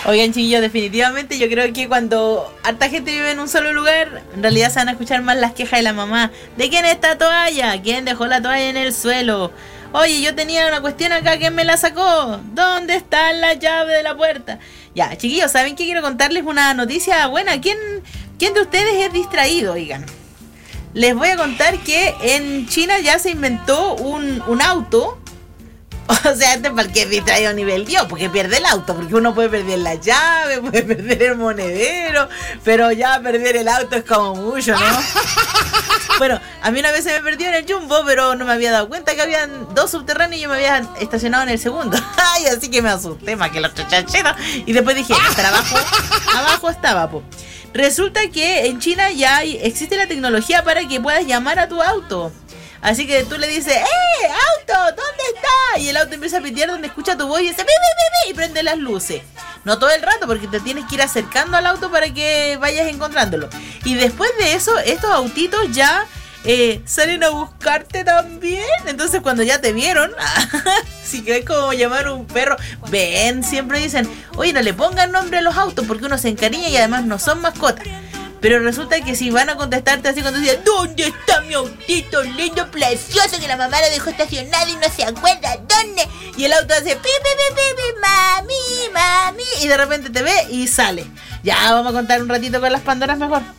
Oigan, chiquillos, definitivamente yo creo que cuando harta gente vive en un solo lugar, en realidad se van a escuchar más las quejas de la mamá. ¿De quién es esta toalla? ¿Quién dejó la toalla en el suelo? Oye, yo tenía una cuestión acá, ¿quién me la sacó? ¿Dónde está la llave de la puerta? Ya, chiquillos, ¿saben qué? Quiero contarles una noticia buena. ¿Quién de ustedes es distraído, oigan? Les voy a contar que en China ya se inventó un auto. O sea, este para el que es distraído a nivel Dios, porque pierde el auto, porque uno puede perder la llave, puede perder el monedero, pero ya perder el auto es como mucho, ¿no? Bueno, a mí una vez se me perdió en el Jumbo, pero no me había dado cuenta que habían 2 subterráneos y yo me había estacionado en el segundo. Ay, así que me asusté más que los chachacheros. Y después dije, hasta abajo estaba, po. Resulta que en China ya existe la tecnología para que puedas llamar a tu auto. Así que tú le dices, auto, ¿dónde está? Y el auto empieza a pitear donde escucha tu voz y dice, ¡pi, pi, pi, pi! Y prende las luces. No todo el rato, porque te tienes que ir acercando al auto para que vayas encontrándolo. Y después de eso, estos autitos ya salen a buscarte también. Entonces cuando ya te vieron, si que es como llamar a un perro, ven, siempre dicen, oye, no le pongan nombre a los autos porque uno se encariña y además no son mascotas. Pero resulta que si van a contestarte así cuando dicen, ¿dónde está mi autito lindo, precioso, que la mamá lo dejó estacionado y no se acuerda dónde? Y el auto hace, pi, pi, pi, pi, pi, mami, mami. Y de repente te ve y sale. Ya, vamos a contar un ratito con las Pandoras mejor.